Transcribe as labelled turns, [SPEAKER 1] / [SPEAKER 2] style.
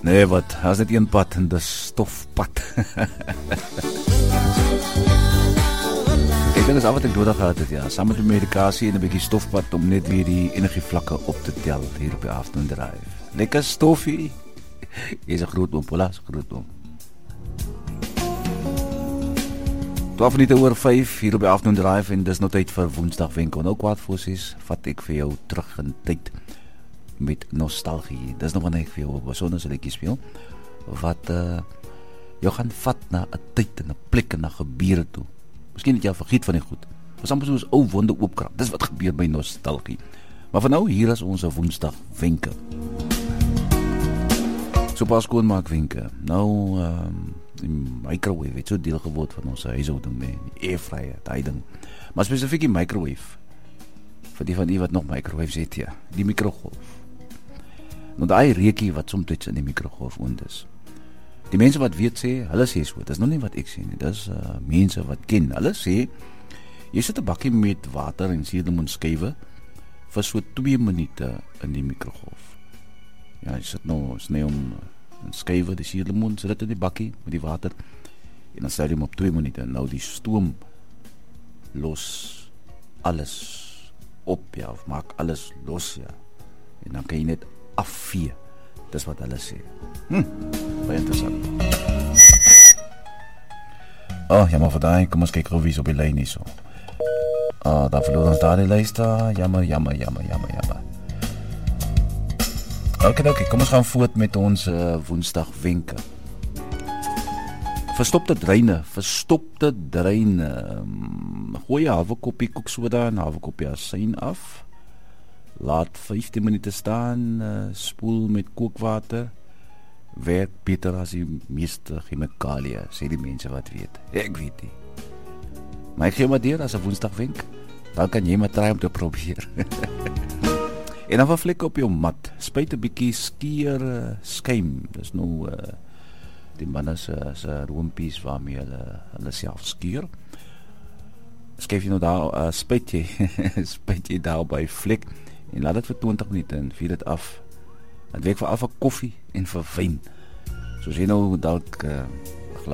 [SPEAKER 1] Nee, wat, as net een pad en dis stofpad. Ek dink dis al wat ek nodig gehad het, ja. Saam met die medikasie en 'n bietjie stofpad om net weer die energievlakke op te tel hier op die Afternoon Drive. Lekker stoffie. Jy's 'n groot oom, Paula, 'n groot oom. 12 minute oor 5 hier op die Afternoon Drive en dis nou tyd vir Woensdag wenk. Nou kwaad voor 6 vat ek vir jou terug in tyd met nostalgie. Dis nog wanneer ek vir jou 'n besondere liedjie speel wat jou gaan vat na 'n tyd en 'n plek en na gebeure toe. Miskien het jy al vergeet van die goed. Was amper soos ou wonde oopkrap. Dis wat gebeur by nostalgie. Maar vir nou, hier is ons Woensdag wenke. So pas skoonmaak wenke. Nou die microwave het so deel geword van ons huishouding, nee, die airfryer, daai ding. Maar spesifiek die microwave. Vir die van u wat nog microwaves het, ja, die mikrogolf. Nou daai reukie wat soms in die mikrogolf woont is. Die mense wat weet sê, hulle sê so, dis nog nie wat ek sê nie, dis mense wat ken. Hulle sê, jy sit 'n bakkie met water en suurlemoenskywe vir so 2 minute in die mikrogolf. Ja, jy sit nou, sny om 'n skywe, die suurlemoen, sit dit in die bakkie met die water en dan stel jy hom op 2 minute. Nou die stoom los alles op, ja, of maak alles los, ja. En dan kan jy net afvee. Dis wat hulle sê. Baie interessant. Jammer vir daai, kom ons kyk hoe wie op die lyn is so. Daar verloor ons daar die luister. Jammer. Okay, kom ons gaan voort met ons Woensdag wenke. Verstopte dreine. Gooi 'n halwe koppie koeksoda en 'n halwe koppie asyn af. Laat 15 minute staan, spoel met kookwater. Werk beter as die meeste chemikalieë, sê die mense wat weet. Ek weet nie. Maar ek gee maar deur as 'n Woensdag wenk. Dan kan jy maar try om te probeer. En dan vlek op jou mat. Spuit 'n bietjie skeer skuim. Dis nou die manne se roompies waarmee hulle self skeer. Skryf jy nou daar spuit jy daar by vlek en laat dit vir 20 minute en vier dit af. Dit werk vir koffie en vir wyn. Soos jy nou dalk